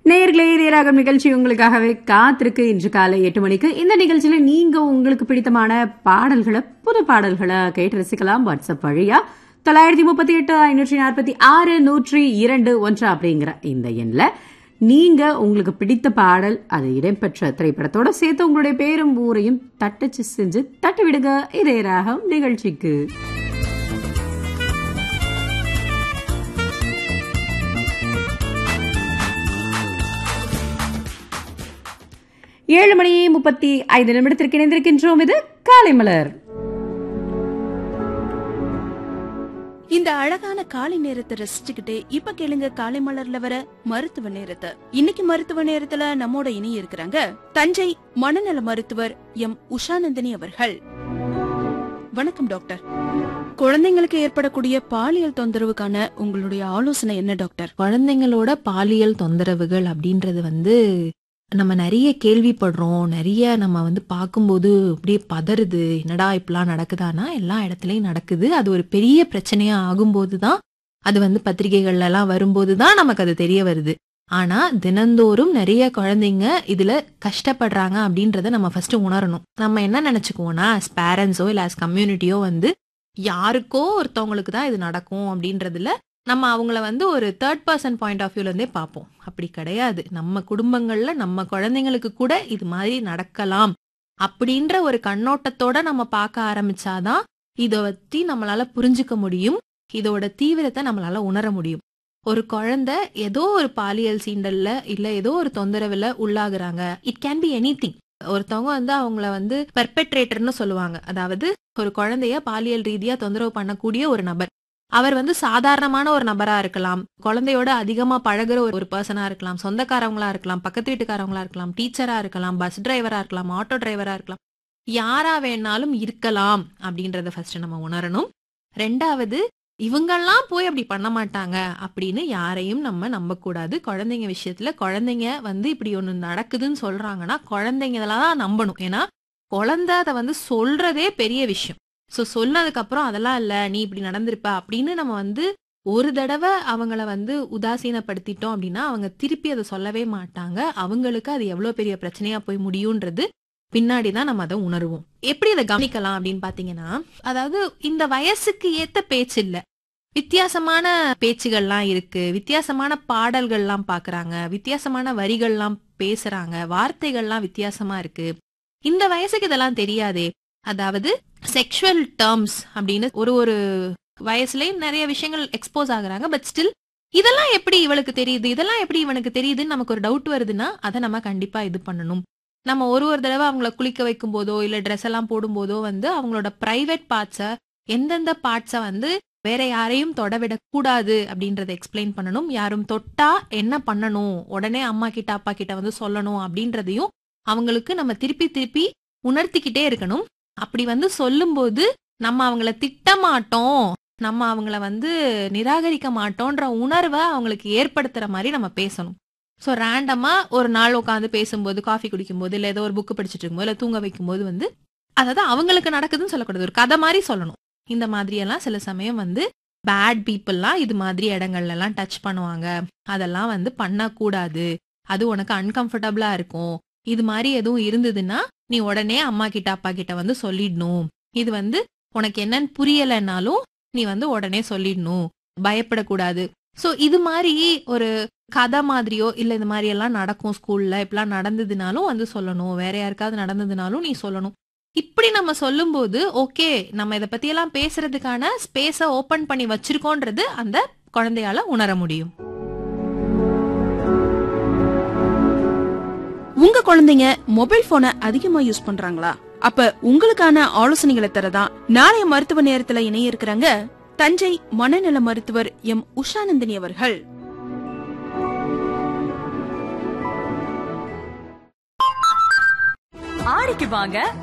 நேயர்களே, இதயராகம் நிகழ்ச்சி உங்களுக்காகவே காத்திருக்கு. இன்று காலை 8 மணிக்கு இந்த நிகழ்ச்சியில நீங்க உங்களுக்கு பிடித்தமான பாடல்களை, புது பாடல்களை கேட்டு ரசிக்கலாம். வாட்ஸ்அப் வழியா 938-546-102-1 அப்படிங்கிற இந்த எண்ணில் நீங்க உங்களுக்கு பிடித்த பாடல், அது இடம்பெற்ற திரைப்படத்தோட சேர்த்து உங்களுடைய பேரும் ஊரையும் தட்டச்சு செஞ்சு தட்டி விடுங்க இதயராகம் நிகழ்ச்சிக்கு. 7:35 இணைந்திருக்கின்றோம். இது காலை மலர். இந்த அழகான காலை நேரத்தை ரசிச்சுக்கிட்டே இப்ப கேளுங்க காலை மலர்ல வர மருத்துவ நேரத்தை. இன்னைக்கு மருத்துவ நேரத்துல நம்மோட இணைய இருக்கிறாங்க தஞ்சை மனநல மருத்துவர் எம் உஷாநந்தினி அவர்கள். வணக்கம் டாக்டர். குழந்தைங்களுக்கு ஏற்படக்கூடிய பாலியல் தொந்தரவுக்கான உங்களுடைய ஆலோசனை என்ன டாக்டர்? குழந்தைங்களோட பாலியல் தொந்தரவுகள் அப்படின்றது நம்ம நிறைய கேள்விப்படுறோம். நிறைய நம்ம பார்க்கும்போது அப்படியே பதறுது. என்னடா இப்பெல்லாம் நடக்குதானா? எல்லா இடத்துலயும் நடக்குது. அது ஒரு பெரிய பிரச்சனையா ஆகும்போதுதான், அது பத்திரிகைகள்ல எல்லாம் வரும்போதுதான் நமக்கு அது தெரிய வருது. ஆனா தினந்தோறும் நிறைய குழந்தைங்க இதுல கஷ்டப்படுறாங்க அப்படின்றத நம்ம ஃபர்ஸ்ட் உணரணும். நம்ம என்ன நினைச்சுக்குவோம்னா, ஆஸ் பேரண்ட்ஸோ இல்ல ஆஸ் கம்யூனிட்டியோ யாருக்கோ ஒருத்தவங்களுக்கு தான் இது நடக்கும் அப்படின்றதுல நம்ம அவங்கள ஒரு தேர்ட் பர்சன் பாயிண்ட் ஆஃப் வியூல இருந்தே பார்ப்போம். அப்படி கிடையாது. நம்ம குடும்பங்கள்ல நம்ம குழந்தைங்களுக்கு கூட இது மாதிரி நடக்கலாம் அப்படின்ற ஒரு கண்ணோட்டத்தோட நம்ம பார்க்க ஆரம்பிச்சாதான் இதை பத்தி நம்மளால புரிஞ்சுக்க முடியும். இதோட தீவிரத்தை நம்மளால உணர முடியும். ஒரு குழந்தை ஏதோ ஒரு பாலியல் சீண்டல்ல இல்ல ஏதோ ஒரு தொந்தரவுல உள்ளாகுறாங்க. It can be anything. ஒருத்தவங்க அவங்கள பெர்பெட்ரேட்டர்னு சொல்லுவாங்க. அதாவது ஒரு குழந்தைய பாலியல் ரீதியா தொந்தரவு பண்ணக்கூடிய ஒரு நபர். அவர் சாதாரணமான ஒரு நபரா இருக்கலாம், குழந்தையோட அதிகமா பழகுற ஒரு பர்சனா இருக்கலாம், சொந்தக்காரவங்களா இருக்கலாம், பக்கத்து வீட்டுக்காரவங்களா இருக்கலாம், டீச்சரா இருக்கலாம், பஸ் டிரைவரா இருக்கலாம், ஆட்டோ டிரைவரா இருக்கலாம், யாரா வேணாலும் இருக்கலாம் அப்படின்றத ஃபர்ஸ்ட் நம்ம உணரணும். ரெண்டாவது, இவங்கெல்லாம் போய் அப்படி பண்ண மாட்டாங்க அப்படின்னு யாரையும் நம்ம நம்ப கூடாது. குழந்தைங்க விஷயத்துல குழந்தைங்க இப்படி ஒண்ணு நடக்குதுன்னு சொல்றாங்கன்னா குழந்தைங்க இதெல்லாம் நம்பணும். ஏன்னா குழந்தை அதை சொல்றதே பெரிய விஷயம். சோ சொன்னதுக்கு அப்புறம் அதெல்லாம் இல்ல, நீ இப்படி நடந்திருப்ப அப்படின்னு நம்ம ஒரு தடவை அவங்கள உதாசீனப்படுத்திட்டோம் அப்படின்னா அவங்க திருப்பி அதை சொல்லவே மாட்டாங்க. அவங்களுக்கு அது எவ்வளவு பெரிய பிரச்சனையா போய் முடியும்ன்றது பின்னாடிதான் நம்ம அதை உணர்வோம். எப்படி அதை கவனிக்கலாம் அப்படின்னு பாத்தீங்கன்னா, அதாவது இந்த வயசுக்கு ஏத்த பேச்சு இல்ல, வித்தியாசமான பேச்சுகள்லாம் இருக்கு, வித்தியாசமான பாடல்கள்லாம் பாக்குறாங்க, வித்தியாசமான வரிகள்லாம் பேசுறாங்க, வார்த்தைகள்லாம் வித்தியாசமா இருக்கு. இந்த வயசுக்கு இதெல்லாம் தெரியாதே. அதாவது செக்ஷுவல் டேர்ம்ஸ் அப்படின்னு ஒரு வயசுலயும் நிறைய விஷயங்கள் எக்ஸ்போஸ் ஆகுறாங்க. பட் ஸ்டில் இதெல்லாம் எப்படி இவளுக்கு தெரியுது, இதெல்லாம் எப்படி இவனுக்கு தெரியுதுன்னு நமக்கு ஒரு டவுட் வருதுன்னா அதை நம்ம கண்டிப்பா இது பண்ணணும். நம்ம ஒரு தடவை அவங்கள குளிக்க வைக்கும் போதோ இல்ல ட்ரெஸ் எல்லாம் போடும் போதோ அவங்களோட பிரைவேட் பார்ட்ஸ, எந்தெந்த பார்ட்ஸ வேற யாரையும் தொடவிட கூடாது அப்படின்றத எக்ஸ்பிளைன் பண்ணணும். யாரும் தொட்டா என்ன பண்ணணும், உடனே அம்மா கிட்ட அப்பா கிட்ட சொல்லணும் அப்படின்றதையும் அவங்களுக்கு நம்ம திருப்பி திருப்பி உணர்த்திக்கிட்டே இருக்கணும். அப்படி சொல்லும் போது நம்ம அவங்கள திட்ட மாட்டோம், நம்ம அவங்கள நிராகரிக்க மாட்டோன்ற உணர்வை அவங்களுக்கு ஏற்படுத்துற மாதிரி நம்ம பேசணும். ஸோ ரேண்டமா ஒரு நாள் உட்காந்து பேசும்போது, காஃபி குடிக்கும் போது, இல்ல ஏதோ ஒரு புக்கு படிச்சுட்டு இருக்கும்போது, இல்ல தூங்க வைக்கும் போது அதாவது அவங்களுக்கு நடக்குதுன்னு சொல்லக்கூடாது, ஒரு கதை மாதிரி சொல்லணும். இந்த மாதிரி எல்லாம் சில சமயம் பேட் பீப்புள்லாம் இது மாதிரி இடங்கள்ல எல்லாம் டச் பண்ணுவாங்க, அதெல்லாம் பண்ணக்கூடாது, அது உனக்கு அன்கம்ஃபர்டபுளா இருக்கும், இது மாதிரி எதுவும் இருந்ததுன்னா நீ உடனே அம்மா கிட்ட அப்பா கிட்ட சொல்லிடணும், இது உனக்கு என்னன்னு புரியலைன்னாலும் நீ உடனே சொல்லிடணும், பயப்படக்கூடாது. சோ இது மாதிரி ஒரு கதை மாதிரியோ இல்ல இந்த மாதிரி எல்லாம் நடக்கும் ஸ்கூல்ல, இப்பெல்லாம் நடந்ததுனாலும் சொல்லணும், வேற யாருக்காவது நடந்ததுனாலும் நீ சொல்லணும். இப்படி நம்ம சொல்லும் போது ஓகே, நம்ம இதை பத்தி எல்லாம் பேசுறதுக்கான ஸ்பேஸ ஓபன் பண்ணி வச்சிருக்கோன்றது அந்த குழந்தையால உணர முடியும். உங்க குழந்தைங்க மொபைல் போனை அதிகமா யூஸ் பண்றாங்களா? அப்ப உங்களுக்கான ஆலோசனைகளை தரதான் நாளைய மருத்துவ நேரத்துல இணைய இருக்கிறாங்க தஞ்சை மனநல மருத்துவர் எம் உஷாநந்தினி அவர்கள். ஆடிக்கு வாங்க